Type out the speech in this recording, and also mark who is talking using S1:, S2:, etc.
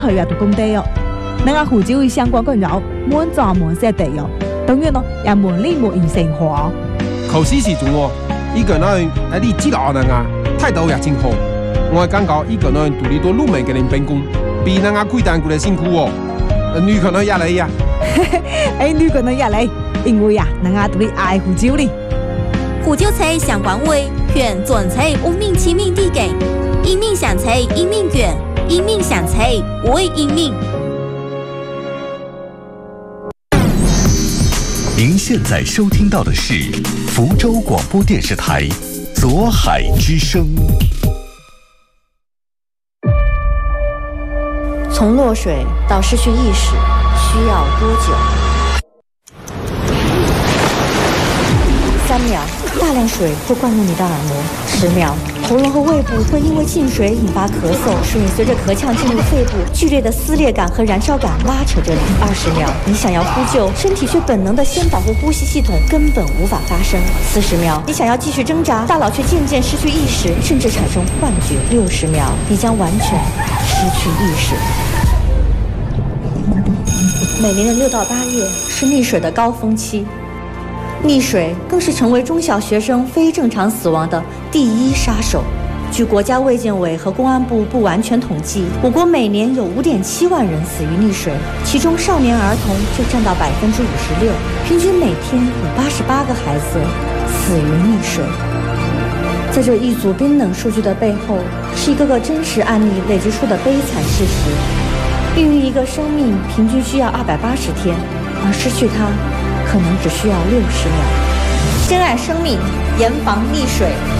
S1: 係閱讀工地哦。那個湖州相關個肉滿裝滿色地哦，當然咯，也滿里滿完成化。
S2: 考試時陣哦，一個人你知道人啊，態度也真好。我感覺一個人獨立到入門嘅人變工，比人家貴單過嚟辛苦哦。女可能也嚟呀，
S1: 女可能也嚟，因為啊，人家獨立愛湖州哩。
S3: 湖州菜相關位選專菜無名起名地嘅，英名相菜英名卷，英名相菜為英名。
S4: 您现在收听到的是福州广播电视台左海之声。
S5: 从落水到失去意识需要多久？3秒，大量水会灌入你的耳膜；10秒，喉咙和胃部会因为进水引发咳嗽，水随着咳呛进入肺部，剧烈的撕裂感和燃烧感拉扯着你。20秒，你想要呼救，身体却本能的先保护呼吸系统，根本无法发声。40秒，你想要继续挣扎，大脑却渐渐失去意识，甚至产生幻觉。60秒，你将完全失去意识。每年的6到8月是溺水的高峰期。溺水更是成为中小学生非正常死亡的第1杀手。据国家卫健委和公安部不完全统计，我国每年有5.7万人死于溺水，其中少年儿童就占到56%，平均每天有88个孩子死于溺水。在这一组冰冷数据的背后，是一个个真实案例累积出的悲惨事实。孕育一个生命平均需要280天，而失去它可能只需要60秒。珍爱生命，严防溺水。